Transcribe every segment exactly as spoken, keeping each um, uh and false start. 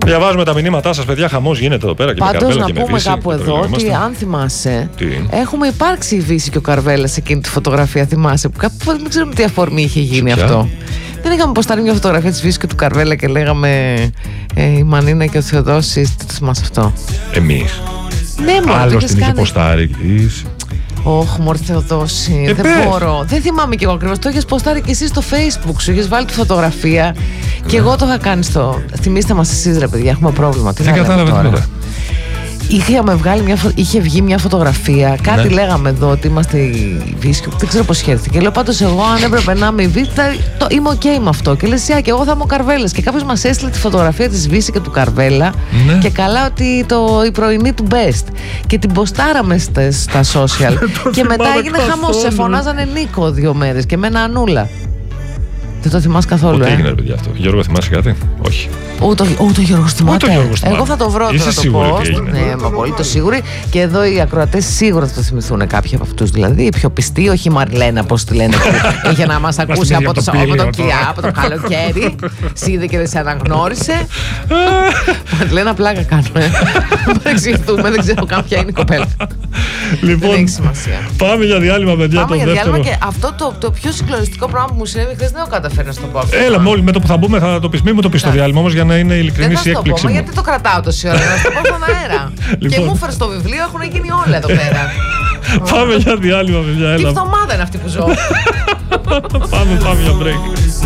Διαβάζουμε τα μηνύματά σας, παιδιά. Χαμός γίνεται εδώ πέρα. Πάντως να πούμε κάπου εδώ ότι αν θυμάσαι, τι? Έχουμε υπάρξει η Βύση και ο Καρβέλας σε εκείνη τη φωτογραφία. Θυμάσαι που κάπου δεν ξέρουμε τι αφορμή είχε γίνει Ποια? αυτό. Δεν είχαμε ποστάρει μια φωτογραφία της Βύσης και του Καρβέλα και λέγαμε ε, η Μανίνα και ο Θεοδόσης. Τι το θυμάσαι αυτό? Εμείς. Ναι, μόνο. Άλλος την είχε ποστάρει. Όχι, μωρή Θεοδόση, ε, δεν πέ. μπορώ. Δεν θυμάμαι κι εγώ ακριβώς. Το είχες ποστάρει κι εσύ στο Facebook σου. Είχες βάλει τη φωτογραφία ε. και εγώ το είχα κάνει στο. Θυμήστε μας εσείς, ρε παιδιά, έχουμε πρόβλημα. Τι δεν κατάλαβα τώρα. Είχαμε βγάλει μια φω... Είχε βγει μια φωτογραφία. Κάτι ναι. λέγαμε εδώ ότι είμαστε η Βύση. Δεν ξέρω πώς χαίρεται. Και λέω πάντως εγώ, αν έπρεπε να είμαι η Βύση, το... είμαι οκ okay με αυτό. Και λες, και εγώ θα είμαι ο Καρβέλας. Και κάποιος μας έστειλε τη φωτογραφία της Βύση και του Καρβέλα. Ναι. Και καλά ότι το... η πρωινή του Best. Και την ποστάραμε στα, στα social. Και μετά έγινε χαμός. Σε φωνάζανε Νίκο δύο μέρες και με ένα Ανούλα. Δεν το θυμάσαι καθόλου. Τι ε? έγινε, παιδιά, αυτό. Γιώργο, θυμάσαι κάτι? Όχι. Ούτε ο Γιώργος θυμάται. Εγώ θα το βρω τώρα το πω. Ναι, είμαι απολύτω σίγουρη. Και εδώ οι ακροατές σίγουρα θα το θυμηθούν κάποιοι από αυτούς. Δηλαδή, οι πιο πιστοί, όχι η Μαριλένα, πώς τη λένε, που είχε να μας ακούσει από το Κυριά, από το καλοκαίρι. Σίδε και δεν σε αναγνώρισε. Μαριλένα, πλάκα κάνουμε. Δεν εξηγηθούμε, δεν ξέρω καν ποια είναι η κοπέλα. Λοιπόν, δεν έχει σημασία. Πάμε για διάλειμμα, παιδιά. Πάμε για διάλειμμα και αυτό το πιο συγκλονιστικό πράγμα που μου συνέβη χθες δεν το καταφέρνω να στο πω. Έλα, μόλι με το που θα μπούμε θα το πει. Μην μου το πει στο διάλειμμα όμως για να είναι ειλικρινής η έκπληξη. Γιατί το κρατάω τόση ώρα, να το πω στον αέρα. Και μου έφερε το βιβλίο, έχουν γίνει όλα εδώ πέρα. Πάμε για διάλειμμα, παιδιά. Τι εβδομάδα είναι αυτή που ζω. Πάμε, πάμε για break.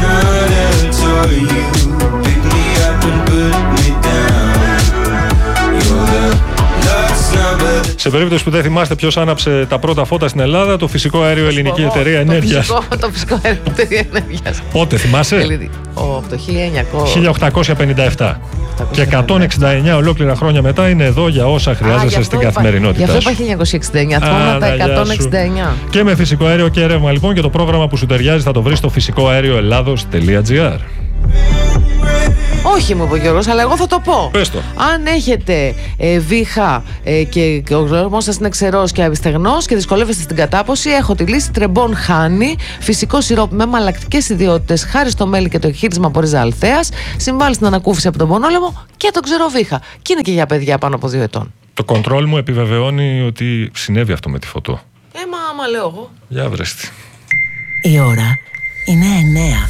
Σε περίπτωση που δεν θυμάστε ποιος άναψε τα πρώτα φώτα στην Ελλάδα, το φυσικό αέριο Ελληνική Εταιρεία Ενέργειας. Το φυσικό αέριο Εταιρεία Ενέργειας. Πότε θυμάσαι? Από το χίλια οκτακόσια πενήντα επτά. Και εκατόν εξήντα εννιά ολόκληρα χρόνια μετά είναι εδώ για όσα χρειάζεσαι στην καθημερινότητά σου. Γι' αυτό είπα χίλια εννιακόσια εξήντα εννιά. Θυμάμαι τα εκατόν εξήντα εννιά. Και με φυσικό αέριο και ρεύμα λοιπόν, και το πρόγραμμα που σου ταιριάζει θα το βρεις στο φυσικό αέριο ελλάδος τελεία τζι άρ. Όχι, μου είπε ο Γιώργος, αλλά εγώ θα το πω. Πες το. Αν έχετε ε, βήχα ε, και, και ο οργανισμός σας είναι ξερός και αβυστεγνός και δυσκολεύεστε στην κατάποση, έχω τη λύση Τρεμπόν Χάνι, φυσικό σιρόπι με μαλακτικές ιδιότητες, χάρη στο μέλι και το εκχύρισμα από ρίζα αλθέας, συμβάλλει στην ανακούφιση από τον πονόλεμο και τον ξεροβήχα. Και είναι και για παιδιά πάνω από δύο ετών. Το κοντρόλ μου επιβεβαιώνει ότι συνέβη αυτό με τη φωτό. Ε, μα άμα λέω εγώ. Για βρέστη. Η ώρα είναι εννέα.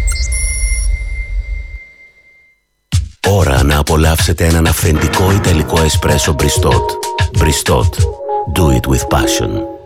Ώρα να απολαύσετε έναν αυθεντικό ιταλικό εσπρέσο Bristot. Bristot. Do it with passion.